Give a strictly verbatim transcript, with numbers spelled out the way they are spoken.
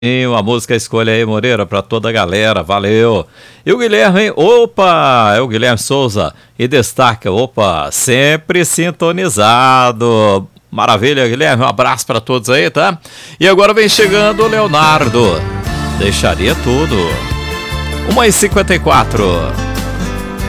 E uma música escolha aí, Moreira, pra toda a galera, valeu. E o Guilherme, hein? Opa, é o Guilherme Souza. E destaca, opa, sempre sintonizado. Maravilha, Guilherme, um abraço pra todos aí, tá? E agora vem chegando o Leonardo. Deixaria tudo. uma e cinquenta e quatro.